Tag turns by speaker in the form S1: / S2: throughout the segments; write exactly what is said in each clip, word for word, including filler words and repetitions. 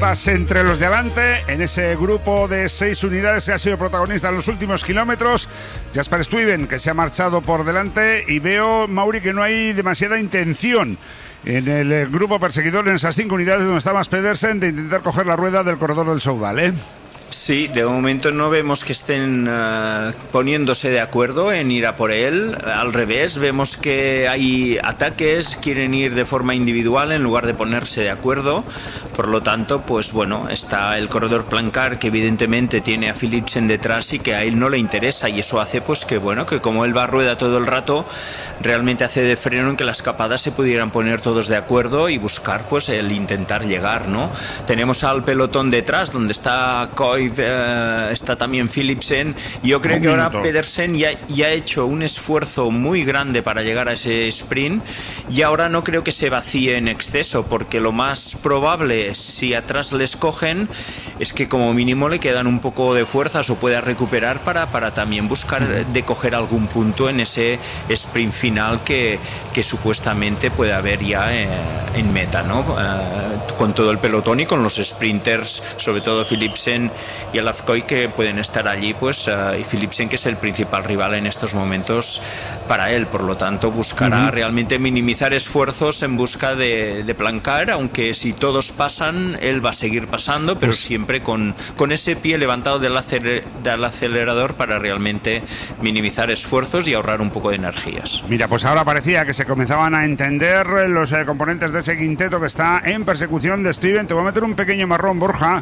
S1: estás entre los de adelante, en ese grupo de seis unidades que ha sido protagonista en los últimos kilómetros. Jasper Stuyven, que se ha marchado por delante, y veo, Mauri, que no hay demasiada intención en el grupo perseguidor, en esas cinco unidades donde está Mads Pedersen, de intentar coger la rueda del corredor del Soudal, ¿eh?
S2: Sí, de momento no vemos que estén uh, poniéndose de acuerdo en ir a por él. Al revés, vemos que hay ataques, quieren ir de forma individual en lugar de ponerse de acuerdo. Por lo tanto, pues bueno, está el corredor Plancard, que evidentemente tiene a Philipsen detrás y que a él no le interesa, y eso hace pues que bueno, que como él va a rueda todo el rato, realmente hace de freno en que las escapadas se pudieran poner todos de acuerdo y buscar pues el intentar llegar, ¿no? Tenemos al pelotón detrás, donde está Koy, Uh, está también Philipsen. Yo creo un que minuto. Ahora Pedersen ya, ya ha hecho un esfuerzo muy grande para llegar a ese sprint, y ahora no creo que se vacíe en exceso, porque lo más probable, si atrás les cogen, es que como mínimo le quedan un poco de fuerzas o pueda recuperar para, para también buscar de coger algún punto en ese sprint final que, que supuestamente puede haber ya eh, en meta, ¿no? Uh, con todo el pelotón y con los sprinters, sobre todo Philipsen y el Afcoy, que pueden estar allí, pues uh, y Philipsen, que es el principal rival en estos momentos para él. Por lo tanto, buscará uh-huh. realmente minimizar esfuerzos en busca de, de Plancard, aunque si todos pasan, él va a seguir pasando, pero pues siempre con, con ese pie levantado del, aceler, del acelerador para realmente minimizar esfuerzos y ahorrar un poco de energías.
S1: Mira, pues ahora parecía que se comenzaban a entender los eh, componentes de ese quinteto que está en persecución de Stuyven. Te voy a meter un pequeño marrón, Borja.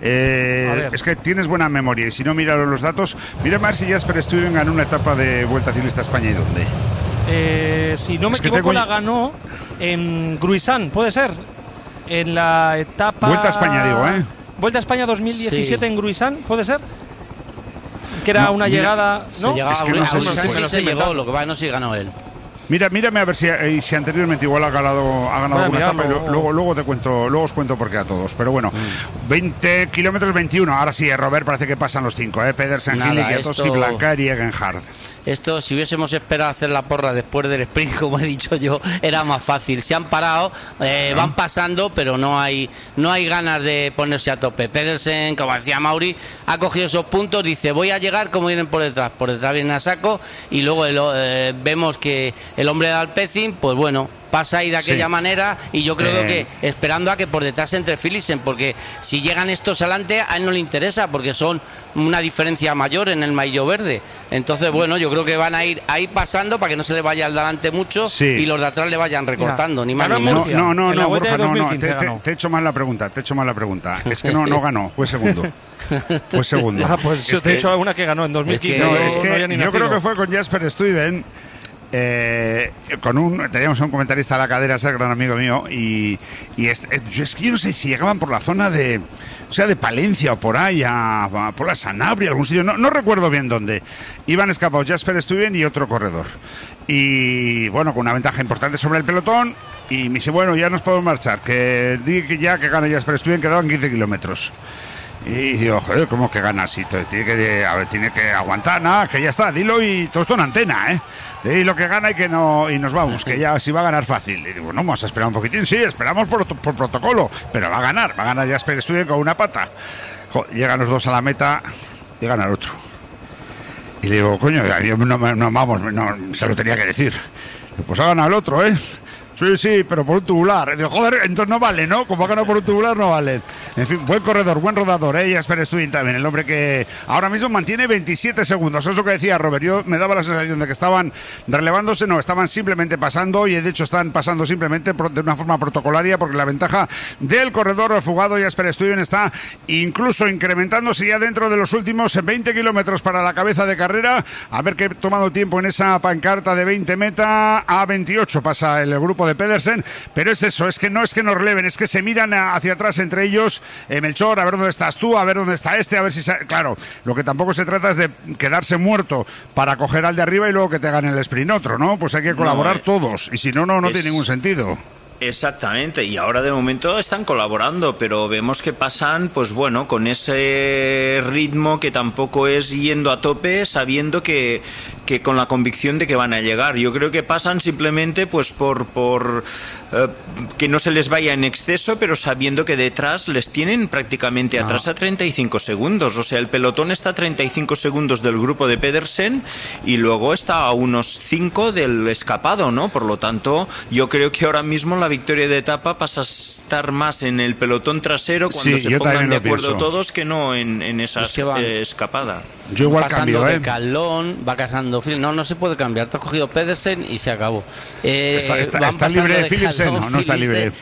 S1: Eh, es que tienes buena memoria, y si no, miraron los datos. Mira más si Jasper Stuyven ganó una etapa de Vuelta Ciclista a España, ¿y dónde?
S3: Eh, si no me es equivoco, tengo... la ganó en Gruisán, ¿puede ser? En la etapa...
S1: Vuelta a España, digo, ¿eh?
S3: Vuelta a España dos mil diecisiete, sí. En Gruisán, ¿puede ser? Que era no, una mira, llegada... ¿no?
S4: Se llegaba
S1: es que
S4: a
S1: no,
S4: Gruisán,
S1: no,
S4: sí,
S1: no,
S4: sí se llegó, lo que va, no sé si ganó él.
S1: Mira, mírame a ver si, eh, si anteriormente igual ha ganado, ha ganado alguna etapa, y lo, luego, luego te cuento, luego os cuento por qué a todos. Pero bueno, mm. veinte kilómetros veintiuno. Ahora sí, Robert, parece que pasan los cinco, ¿eh? Pedersen, Gili, Kwiatkowski, esto... Plancard y Egenhard.
S4: Esto, si hubiésemos esperado hacer la porra después del sprint, como he dicho yo, era más fácil. Se han parado, eh, van pasando, pero no hay no hay ganas de ponerse a tope. Pedersen, como decía Mauri, ha cogido esos puntos, dice, voy a llegar como vienen por detrás. Por detrás vienen a saco, y luego el, eh, vemos que el hombre de Alpecin, pues bueno, pasa ahí de aquella sí. manera, y yo creo eh. que esperando a que por detrás entre Philipsen, porque si llegan estos adelante a él no le interesa, porque son una diferencia mayor en el maillot verde. Entonces bueno, yo creo que van a ir ahí pasando para que no se le vaya al delante mucho, sí. y los de atrás le vayan recortando. Mira, ni más ni menos.
S1: No, no, no, no, Borja, no, no. Te, te, te he hecho mal la pregunta, te he hecho mal la pregunta. Es que no, no ganó, fue segundo. Fue segundo.
S3: Ah, pues yo te he hecho una que ganó en dos mil quince.
S1: Es que, no, es que no yo nacido. Creo que fue con Jasper Stuyven. Eh, con un teníamos un comentarista a la cadera, ese gran amigo mío, y, y es, es que yo no sé si llegaban por la zona de, o sea, de Palencia o por ahí, a, a, por la Sanabria, algún sitio, no, no recuerdo bien dónde. Iban escapados Jasper Stuyven y otro corredor, y bueno, con una ventaja importante sobre el pelotón, y me dice, bueno, ya nos podemos marchar, que di que ya que gana Jasper Stuyven, quedaban quince kilómetros. Y digo, joder, ¿cómo que gana así? Tiene que, a ver, tiene que aguantar, nada, que ya está, dilo, y todo esto en antena, ¿eh? De lo que gana y que no, y nos vamos, que ya sí va a ganar fácil. Y digo, no, vamos a esperar un poquitín, sí, esperamos por, por protocolo, pero va a ganar, va a ganar Jasper Stuyven con una pata. Joder, llegan los dos a la meta y gana el otro. Y le digo, coño, yo no, no vamos, no, se lo tenía que decir. Pues ha ganado el otro, ¿eh? Sí, sí, pero por un tubular. Digo, joder, entonces no vale, ¿no? Como ha ganado por un tubular, no vale. En fin, buen corredor, buen rodador, ¿eh? Jasper Stuyven también, el hombre que ahora mismo mantiene veintisiete segundos. Eso es lo que decía Robert. Yo me daba la sensación de que estaban relevándose, no, estaban simplemente pasando, y de hecho están pasando simplemente de una forma protocolaria, porque la ventaja del corredor fugado Jasper Stuyven está incluso incrementándose ya dentro de los últimos veinte kilómetros para la cabeza de carrera. A ver qué ha tomado tiempo en esa pancarta de veinte meta. A veintiocho pasa el grupo de Pedersen, pero es eso, es que no es que nos releven, es que se miran hacia atrás entre ellos. eh, Melchor, a ver dónde estás tú, a ver dónde está este, a ver si... Se... Claro, lo que tampoco se trata es de quedarse muerto para coger al de arriba y luego que te gane el sprint otro, ¿no? Pues hay que colaborar no, eh, todos, y si no, no, no es... tiene ningún sentido.
S2: Exactamente, y ahora de momento están colaborando, pero vemos que pasan, pues bueno, con ese ritmo que tampoco es yendo a tope, sabiendo que, que con la convicción de que van a llegar. Yo creo que pasan simplemente pues por, por eh, que no se les vaya en exceso, pero sabiendo que detrás les tienen prácticamente
S4: no.
S2: atrás a treinta y cinco segundos. O sea, el pelotón está a treinta y cinco segundos del grupo de Pedersen y luego está a unos cinco del escapado, ¿no? Por lo tanto, yo creo que ahora mismo la victoria de etapa pasa a estar más en el pelotón trasero cuando
S1: sí,
S2: se pongan de acuerdo
S1: pienso.
S2: todos que no en, en esa es que eh, escapada.
S1: Yo igual
S4: pasando
S1: cambio,
S4: de
S1: ¿eh?
S4: Calón, va casando Phil. No, no se puede cambiar. Te has cogido Pedersen y se acabó. Eh,
S1: ¿Está, está, está libre de Philipsen? No, no está libre.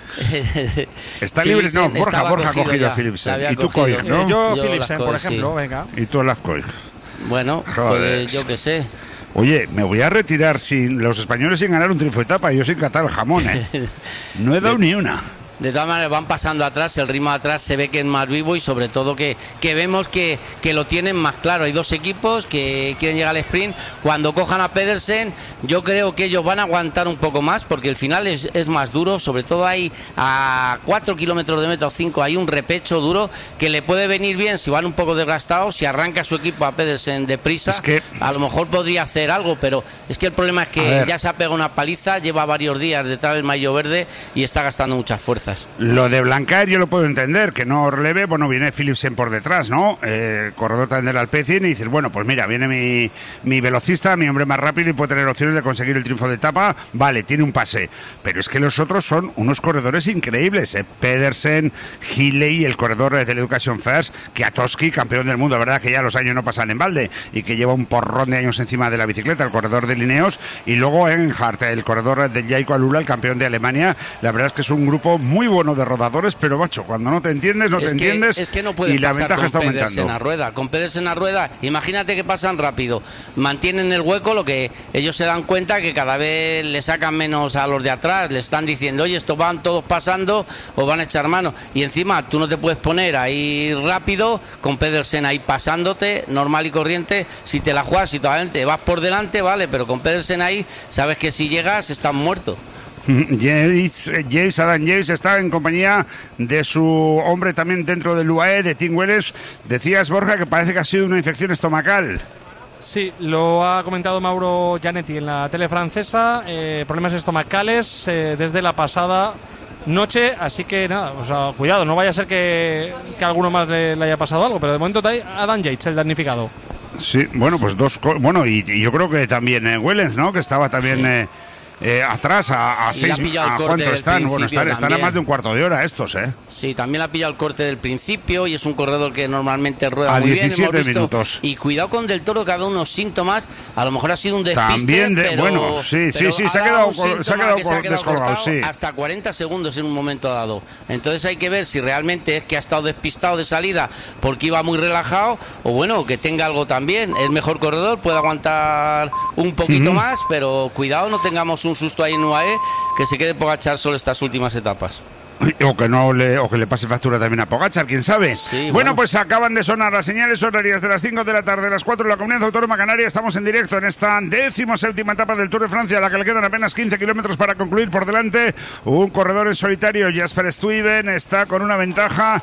S1: Está libre, no, Borja, Borja ha cogido a Philipsen. Y tú Koig, ¿no?
S3: Eh, yo,
S4: yo
S3: Philipsen, por
S4: sí.
S3: ejemplo, venga.
S1: Y tú las Koig.
S4: Bueno, pues yo qué sé.
S1: Oye, me voy a retirar sin los españoles sin ganar un triunfo de etapa y yo sin catar el jamón, ¿eh? No he dado ni una.
S4: De todas maneras van pasando atrás, el ritmo de atrás se ve que es más vivo y sobre todo que, que vemos que, que lo tienen más claro. Hay dos equipos que quieren llegar al sprint. Cuando cojan a Pedersen, yo creo que ellos van a aguantar un poco más porque el final es, es más duro. Sobre todo hay a cuatro kilómetros de meta o cinco, hay un repecho duro que le puede venir bien si van un poco desgastados. Si arranca su equipo a Pedersen deprisa,
S1: es que...
S4: a lo mejor podría hacer algo, pero es que el problema es que ya se ha pegado una paliza, lleva varios días detrás del maillot verde y está gastando muchas fuerzas.
S1: Lo de Blancar yo lo puedo entender, que no releve, bueno, viene Philipsen por detrás, ¿no? Eh, corredor también del Alpecin y dices, bueno, pues mira, viene mi, mi velocista, mi hombre más rápido y puede tener opciones de conseguir el triunfo de etapa, vale, tiene un pase, pero es que los otros son unos corredores increíbles, ¿eh? Pedersen, Healy, el corredor del Education First, Kwiatkowski, campeón del mundo, verdad que ya los años no pasan en balde y que lleva un porrón de años encima de la bicicleta, el corredor de Lineos, y luego Egenhardt, el corredor de Jaiko Alula, el campeón de Alemania. La verdad es que es un grupo muy muy bueno de rodadores, pero macho, cuando no te entiendes, no
S4: es
S1: te
S4: que,
S1: entiendes
S4: es que no puede
S1: y la
S4: pasar
S1: ventaja
S4: con
S1: está
S4: Pedersen
S1: aumentando.
S4: a rueda, con Pedersen a rueda, imagínate que pasan rápido, mantienen el hueco, lo que ellos se dan cuenta que cada vez le sacan menos a los de atrás, le están diciendo, oye, estos van todos pasando o van a echar mano, y encima tú no te puedes poner ahí rápido, con Pedersen ahí pasándote, normal y corriente, si te la juegas, si todavía te vas por delante, vale, pero con Pedersen ahí, sabes que si llegas, estás muerto.
S1: Jace, Jace, Adam Jace está en compañía de su hombre también dentro del U A E, de Tim Welles. Decías, Borja, que parece que ha sido una infección estomacal.
S3: Sí, lo ha comentado Mauro Gianetti en la tele francesa, eh, problemas estomacales eh, desde la pasada noche, así que nada, o sea, cuidado, no vaya a ser que, que a alguno más le, le haya pasado algo, pero de momento está Adam Yates, el damnificado.
S1: Sí, bueno, pues dos, bueno, y, y yo creo que también eh, Wellens, ¿no? Que estaba también... Sí. Eh, Eh, atrás a, a seis, ¿a cuánto están? Bueno, están, están a más de un cuarto de hora estos, ¿eh?
S4: Sí, también la ha pillado el corte del principio y es un corredor que normalmente rueda
S1: a
S4: muy bien, hemos visto.
S1: Minutos.
S4: Y cuidado con Del Toro, que ha dado unos síntomas, a lo mejor ha sido un despiste,
S1: también de,
S4: pero,
S1: bueno, sí, sí, sí, se ha quedado, se ha quedado, se ha quedado descolgado, sí.
S4: Hasta cuarenta segundos en un momento dado. Entonces hay que ver si realmente es que ha estado despistado de salida porque iba muy relajado, o bueno, que tenga algo también. El mejor corredor puede aguantar un poquito uh-huh. más, pero cuidado, no tengamos un susto ahí en U A E, que se quede Pogačar solo estas últimas etapas.
S1: O que no le, o que le pase factura también a Pogačar, quién sabe.
S4: Sí,
S1: bueno,
S4: bueno,
S1: pues acaban de sonar las señales horarias de las cinco de la tarde, las cuatro de la Comunidad Autónoma Canaria. Estamos en directo en esta decimoséptima etapa del Tour de Francia, a la que le quedan apenas quince kilómetros para concluir. Por delante, un corredor en solitario, Jasper Stuyven, está con una ventaja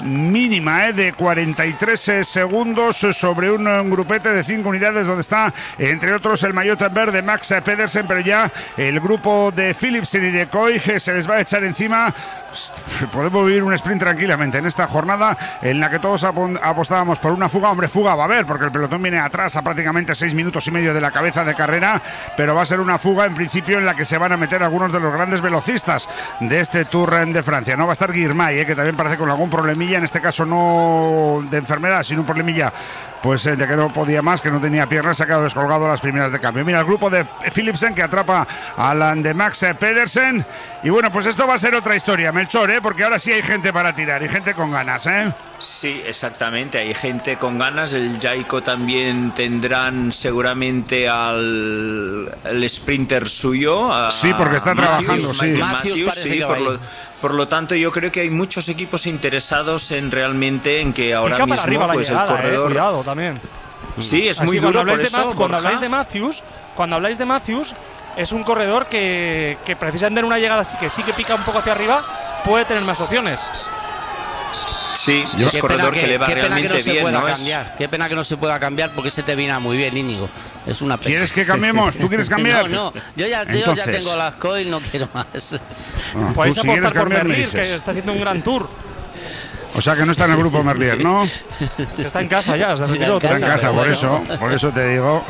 S1: mínima eh, de cuarenta y tres segundos sobre un, un grupete de cinco unidades, donde está, entre otros, el maillot en verde Max Pedersen, pero ya el grupo de Philipsen y de Koig se les va a echar encima. Podemos vivir un sprint tranquilamente en esta jornada en la que todos apostábamos por una fuga. Hombre, fuga va a haber, porque el pelotón viene atrás a prácticamente seis minutos y medio de la cabeza de carrera, pero va a ser una fuga en principio en la que se van a meter algunos de los grandes velocistas de este Tour de Francia. No va a estar Girmay, eh, que también parece con algún problemilla, en este caso no de enfermedad, sino un problemilla pues de que no podía más, que no tenía piernas, se ha quedado descolgado a las primeras de cambio. Mira, el grupo de Philipsen que atrapa a la de Max Pedersen, y bueno, pues esto va a ser otra historia, Melchor, ¿eh? Porque ahora sí hay gente para tirar y gente con ganas, ¿eh?
S2: Sí, exactamente, hay gente con ganas. El Jaiko también tendrán seguramente al el sprinter suyo. A,
S1: sí, porque está trabajando, sí.
S2: Matthews, sí, por lo, por lo tanto yo creo que hay muchos equipos interesados en realmente en que ahora mismo pues
S3: llegada,
S2: el corredor...
S3: Eh, cuidado también.
S2: Sí, es
S3: Así
S2: muy
S3: cuando
S2: duro
S3: habláis
S2: por
S3: de
S2: eso,
S3: Cuando
S2: Borja.
S3: habláis de Matthews, cuando habláis de Matthews, es un corredor que, que precisamente en una llegada así que sí que pica un poco hacia arriba, puede tener más opciones.
S2: Sí,
S4: Qué
S2: es corredor
S4: pena
S2: que, le va
S4: qué pena
S2: realmente
S4: que no se
S2: bien,
S4: pueda
S2: ¿no?
S4: cambiar.
S2: Es...
S4: Qué pena que no se pueda cambiar porque ese te viene muy bien, Íñigo. Es una pena.
S1: ¿Quieres que cambiemos? ¿Tú quieres cambiar?
S4: No, no. Yo ya, yo
S1: Entonces...
S4: ya tengo las coil, no quiero más.
S1: No,
S3: Podéis
S1: tú, si
S3: apostar por
S1: cambiar,
S3: Merlir, que está haciendo un gran tour.
S1: O sea que no está en el grupo Merlier, ¿no?
S3: Está en casa ya, se retiró.
S1: Está en casa, por bueno. eso, por eso te digo.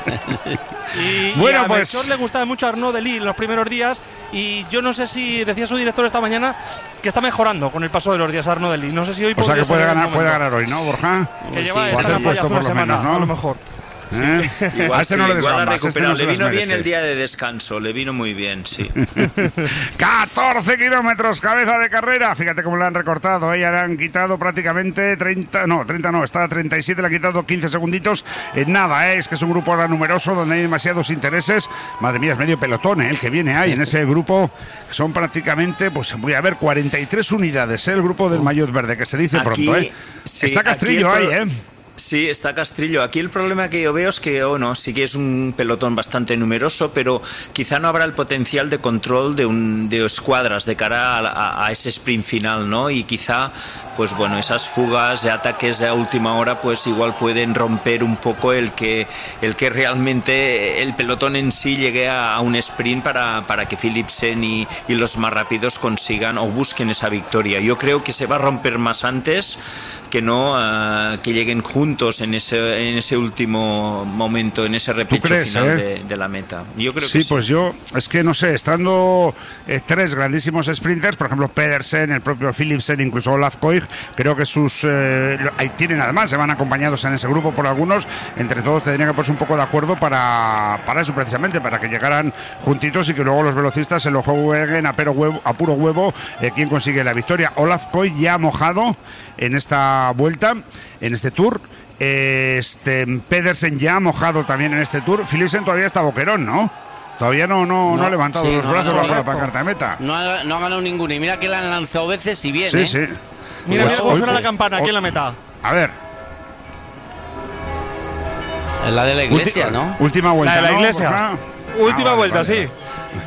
S3: Y,
S1: bueno,
S3: y a
S1: pues
S3: Melchor le gustaba mucho a Arnaud Delis en los primeros días y yo no sé si decía su director esta mañana que está mejorando con el paso de los días Arnaud Delis. No sé si hoy
S1: o sea que puede ganar, puede ganar hoy, ¿no, Borja?
S3: Que lleva
S1: sí,
S3: esta campaña hace una semana,
S1: menos, ¿no?
S3: a lo mejor.
S1: ¿Eh?
S2: Igual,
S1: a este
S2: sí,
S1: no le
S2: igual ha
S1: desgambas,
S2: recuperado.
S1: este no
S2: le vino bien
S1: merece.
S2: el día de descanso, le vino muy bien, sí.
S1: catorce kilómetros, cabeza de carrera. Fíjate cómo le han recortado, ¿eh? Ya le han quitado prácticamente treinta, no, treinta no, está a treinta y siete, le han quitado quince segunditos. En nada, ¿eh? Es que es un grupo ahora numeroso donde hay demasiados intereses. Madre mía, es medio pelotón, ¿eh? El que viene ahí en ese grupo. Son prácticamente, pues voy a ver, cuarenta y tres unidades, ¿eh? El grupo del maillot verde, que se dice
S2: Aquí,
S1: pronto, ¿eh?
S2: sí,
S1: está Castrillo
S2: aquí
S1: ahí, ¿eh?
S2: Sí, está Castrillo. Aquí el problema que yo veo es que, oh, no, sí que es un pelotón bastante numeroso, pero quizá no habrá el potencial de control de, un, de escuadras de cara a, a, a ese sprint final, ¿no? Y quizá, pues bueno, esas fugas de ataques a última hora, pues igual pueden romper un poco el que, el que realmente el pelotón en sí llegue a, a un sprint para, para que Philipsen y, y los más rápidos consigan o busquen esa victoria. Yo creo que se va a romper más antes que no uh, que lleguen juntos en ese en ese último momento, en ese repecho
S1: crees,
S2: final
S1: eh?
S2: de, de la meta. Yo creo
S1: sí,
S2: que sí.
S1: Pues yo, es que no sé, estando eh, tres grandísimos sprinters, por ejemplo Pedersen, el propio Philipsen, incluso Olaf Koig, creo que sus eh, ahí tienen además, se van acompañados en ese grupo por algunos, entre todos tendrían que ponerse un poco de acuerdo para, para eso precisamente, para que llegaran juntitos y que luego los velocistas se lo jueguen a, pero huevo, a puro huevo eh, quién consigue la victoria. Olaf Koig ya ha mojado en esta vuelta, en este tour. Este Pedersen ya ha mojado también en este tour. Philipsen todavía está boquerón, ¿no? Todavía no, no, no, no ha levantado sí, los no, brazos no, bajo la pancarta de meta.
S4: No ha, no ha ganado ninguno. Y mira que le han lanzado veces y bien,
S1: sí,
S4: ¿eh?
S1: Sí,
S3: Mira, mira cómo suena la campana aquí en la meta.
S1: A ver.
S4: Es la de la iglesia,
S1: Ulti
S4: ¿no?
S1: Última vuelta,
S3: la de la
S1: ¿no?
S3: iglesia. Última ah, vale, vuelta, vale. sí.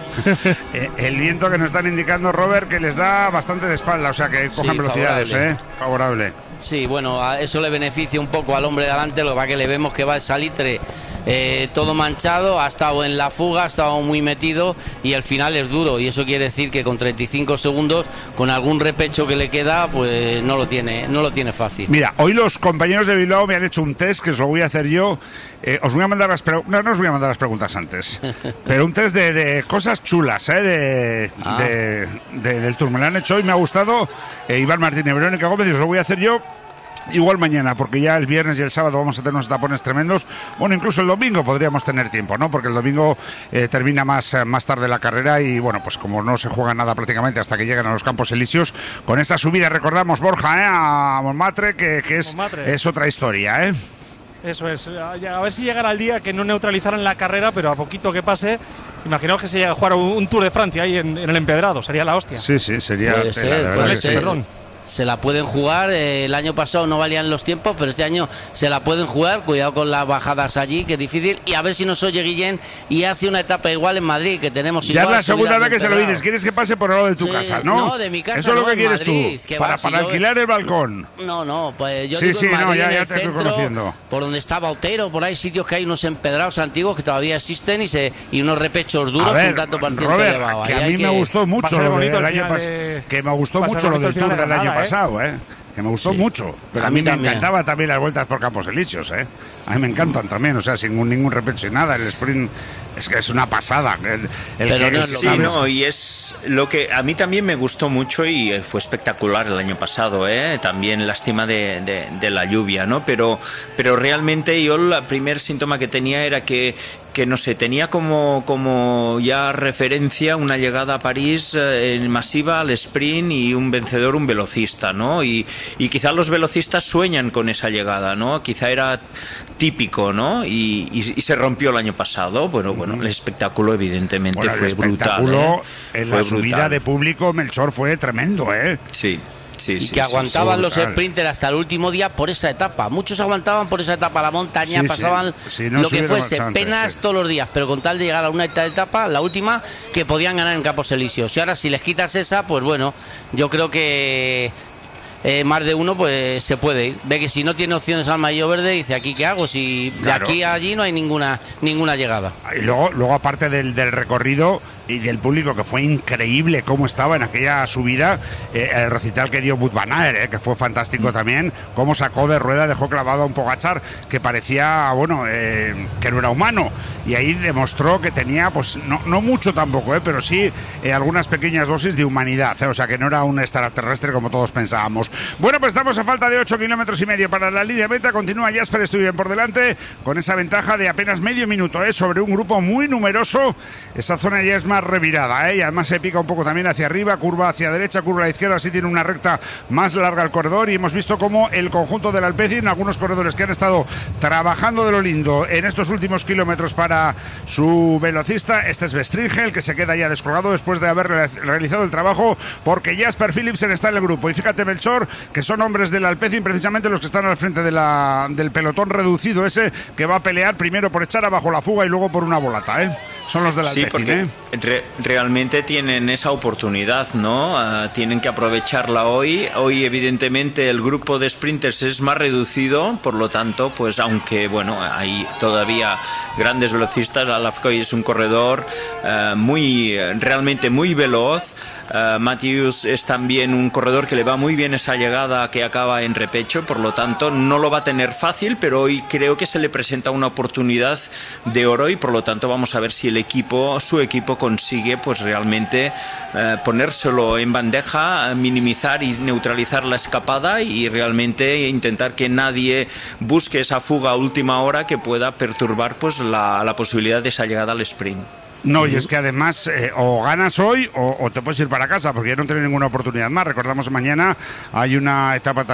S1: El viento que nos están indicando, Robert, que les da bastante de espalda, o sea que cojan sí, velocidades, favorable. ¿eh? Favorable.
S4: Sí, bueno, a eso le beneficia un poco al hombre de delante, lo que va que le vemos que va el salitre eh, todo manchado, ha estado en la fuga, ha estado muy metido y al final es duro, y eso quiere decir que con treinta y cinco segundos, con algún repecho que le queda, pues no lo tiene, no lo tiene fácil.
S1: Mira, hoy los compañeros de Bilbao me han hecho un test que os lo voy a hacer yo. Eh, os voy a mandar las preguntas, no, no os voy a mandar las preguntas antes, pero un test de, de cosas chulas, ¿eh? de, ah. de, de, del tour. Me lo han hecho hoy, me ha gustado. Eh, Iván Martínez, Verónica Gómez, y os lo voy a hacer yo. Igual mañana, porque ya el viernes y el sábado vamos a tener unos tapones tremendos. Bueno, incluso el domingo podríamos tener tiempo, ¿no? Porque el domingo eh, termina más, eh, más tarde la carrera y, bueno, pues como no se juega nada prácticamente hasta que llegan a los Campos Elíseos, con esa subida, recordamos, Borja, ¿eh? A Montmartre, que, que es,
S3: Montmartre.
S1: es otra historia, ¿eh?
S3: Eso es, a ver si llegara el día que no neutralizaran la carrera, pero a poquito que pase, imaginaos que se llega a jugar un, un Tour de Francia ahí en, en el Empedrado, sería la hostia.
S1: Sí, sí, sería
S4: puede
S1: tela,
S4: ser,
S1: de
S4: puede
S1: que
S4: ser.
S1: sí.
S3: Perdón.
S4: Se la pueden jugar, eh, el año pasado no valían los tiempos, pero este año se la pueden jugar, cuidado con las bajadas allí, que es difícil, y a ver si nos oye Guillén y hace una etapa igual en Madrid, que tenemos
S1: ya
S4: igual.
S1: Ya es la segunda vez que se lo dices, quieres que pase por el lado de tu
S4: sí,
S1: casa, ¿no?
S4: No, de mi casa.
S1: Eso es lo
S4: no,
S1: que quieres
S4: Madrid,
S1: tú,
S4: que
S1: para,
S4: va,
S1: para
S4: si
S1: alquilar
S4: yo...
S1: el balcón.
S4: No, no, pues yo
S1: sí,
S4: digo
S1: sí,
S4: en Madrid,
S1: no, ya,
S4: en
S1: ya
S4: el
S1: te
S4: centro,
S1: estoy conociendo.
S4: Por donde estaba Otero, por ahí sitios que hay unos empedrados antiguos que todavía existen y se y unos repechos duros,
S1: ver,
S4: un tanto por ciento
S1: Robert,
S4: elevado.
S1: Que a mí me
S4: que...
S1: gustó mucho lo del año pasado,
S3: de...
S1: que me gustó mucho lo del Tour del año pasado, ¿eh? Que me gustó sí. mucho, pero a, a mí, mí me encantaban también las vueltas por Campos Elíseos, ¿eh? A mí me encantan también, o sea, sin ningún, ningún repecho y nada, el sprint es que es una pasada. El, el
S2: pero
S1: que
S2: no es lo sí, no, y es lo que a mí también me gustó mucho y fue espectacular el año pasado, ¿eh? También lástima de, de, de la lluvia, ¿no? Pero, pero realmente yo el primer síntoma que tenía era que que no sé, tenía como, como ya referencia una llegada a París eh, masiva al sprint y un vencedor, un velocista, ¿no? Y, y quizá los velocistas sueñan con esa llegada, ¿no? Quizá era típico, ¿no? Y, y, y se rompió el año pasado. Bueno, bueno, el espectáculo evidentemente
S1: bueno,
S2: fue
S1: el
S2: brutal.
S1: ¿eh? En
S2: fue
S1: la
S2: brutal.
S1: subida de público, Melchor, fue tremendo, ¿eh?
S2: Sí. Sí,
S4: y
S2: sí,
S4: que aguantaban
S2: sí,
S4: los sprinters hasta el último día por esa etapa. Muchos aguantaban por esa etapa, la montaña,
S1: sí,
S4: pasaban
S1: sí. Sí, no
S4: lo que fuese,
S1: antes,
S4: penas
S1: sí.
S4: todos los días, pero con tal de llegar a una etapa, la última, que podían ganar en Campos Elíseos. Y ahora si les quitas esa, pues bueno, yo creo que eh, más de uno, pues se puede ir. Ve que si no tiene opciones al maillot verde, dice, ¿aquí qué hago? Si de
S1: claro.
S4: aquí a allí no hay ninguna ninguna llegada.
S1: Y luego, luego aparte del, del recorrido y del público, que fue increíble cómo estaba en aquella subida, eh, el recital que dio Wout van Aert, eh, que fue fantástico mm. también, cómo sacó de rueda, dejó clavado a un Pogačar que parecía, bueno, eh, que no era humano, y ahí demostró que tenía, pues no, no mucho tampoco, eh, pero sí eh, algunas pequeñas dosis de humanidad, eh, o sea que no era un extraterrestre como todos pensábamos. Bueno, pues estamos a falta de ocho kilómetros y medio para la línea meta, continúa Jasper Stuyven por delante, con esa ventaja de apenas medio minuto, eh, sobre un grupo muy numeroso. Esa zona ya es más revirada, ¿eh? Y además se pica un poco también hacia arriba, curva hacia derecha, curva a la izquierda, así tiene una recta más larga el corredor, y hemos visto cómo el conjunto del Alpecin, algunos corredores que han estado trabajando de lo lindo en estos últimos kilómetros para su velocista, este es Bestringel, que se queda ya descolgado después de haber realizado el trabajo, porque Jasper Philipsen está en el grupo, y fíjate, Melchor, que son hombres del Alpecin precisamente los que están al frente de la, del pelotón reducido ese, que va a pelear primero por echar abajo la fuga y luego por una volata, ¿eh? Son los del Alpecin,
S2: sí, porque
S1: ¿eh?
S2: re realmente tienen esa oportunidad, ¿no? Uh, tienen que aprovecharla hoy. Hoy, evidentemente, el grupo de sprinters es más reducido, por lo tanto, pues aunque, bueno, hay todavía grandes velocistas, Alafcoy es un corredor uh, muy, realmente muy veloz. Uh, Matthews es también un corredor que le va muy bien esa llegada que acaba en repecho, por lo tanto no lo va a tener fácil, pero hoy creo que se le presenta una oportunidad de oro, y por lo tanto vamos a ver si el equipo, su equipo consigue pues realmente uh, ponérselo en bandeja, minimizar y neutralizar la escapada, y realmente intentar que nadie busque esa fuga a última hora que pueda perturbar pues la, la posibilidad de esa llegada al sprint.
S1: No, y es que además eh, o ganas hoy o, o te puedes ir para casa, porque ya no tienes ninguna oportunidad más. Recordamos, mañana hay una etapa